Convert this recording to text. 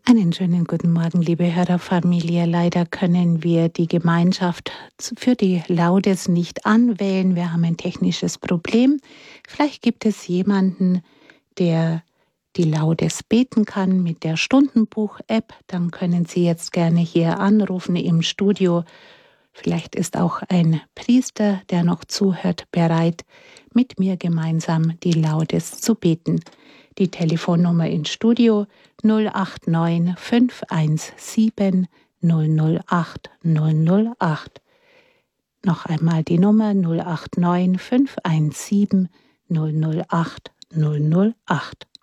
Einen schönen guten Morgen, liebe Hörerfamilie. Leider können wir die Gemeinschaft für die Laudes nicht anwählen. Wir haben ein technisches Problem. Vielleicht gibt es jemanden, der die Laudes beten kann mit der Stundenbuch-App. Dann können Sie jetzt gerne hier anrufen im Studio. Vielleicht ist auch ein Priester, der noch zuhört, bereit, mit mir gemeinsam die Laudes zu beten. Die Telefonnummer ins Studio 089 517 008 008. Noch einmal die Nummer 089 517 008 008.